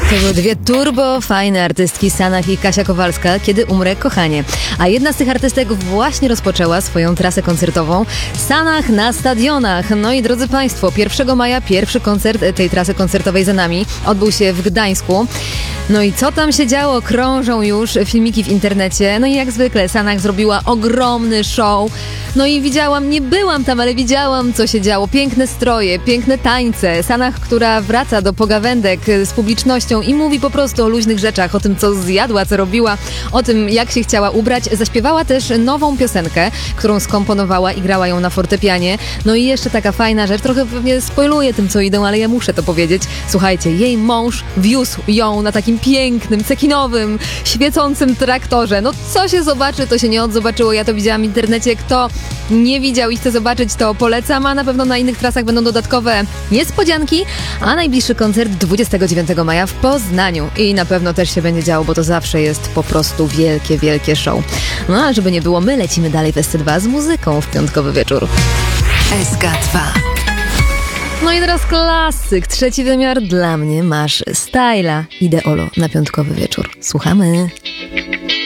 To były dwie turbo fajne artystki, Sanach i Kasia Kowalska, Kiedy umrę, kochanie. A jedna z tych artystek właśnie rozpoczęła swoją trasę koncertową. Sanach na stadionach. No i drodzy Państwo, 1 maja pierwszy koncert tej trasy koncertowej za nami. Odbył się w Gdańsku. No i co tam się działo? Krążą już filmiki w internecie. No i jak zwykle Sanach zrobiła ogromny show. No i nie byłam tam, ale widziałam, co się działo. Piękne stroje, piękne tańce. Sanach, która wraca do pogawędek z publicznością i mówi po prostu o luźnych rzeczach, o tym, co zjadła, co robiła, o tym, jak się chciała ubrać. Zaśpiewała też nową piosenkę, którą skomponowała i grała ją na fortepianie. No i jeszcze taka fajna rzecz, trochę pewnie spoiluję tym, co idą, ale ja muszę to powiedzieć. Słuchajcie, jej mąż wiózł ją na takim pięknym, cekinowym, świecącym traktorze. No co się zobaczy, to się nie odzobaczyło. Ja to widziałam w internecie. Kto nie widział i chce zobaczyć, to polecam, a na pewno na innych trasach będą dodatkowe niespodzianki, a najbliższy koncert 29 maja w Poznaniu. I na pewno też się będzie działo, bo to zawsze jest po prostu wielkie, wielkie show. No ale żeby nie było, my lecimy dalej w SC2 z muzyką w piątkowy wieczór. SK2. No i teraz klasyk, trzeci wymiar. Dla mnie masz styla. Ideolo na piątkowy wieczór. Słuchamy.